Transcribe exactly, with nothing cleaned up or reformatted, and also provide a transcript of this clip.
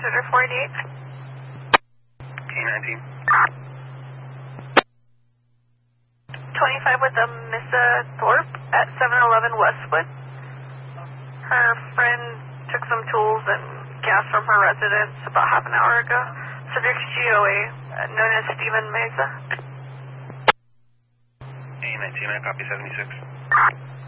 Cedar four eighty-eight. K nineteen. twenty-five with a Missa Thorpe at seven eleven Westwood. Her friend took some tools and gas from her residence about half an hour ago. Subject G O A, known as Steven Mesa. K nineteen, I copy seventy-six.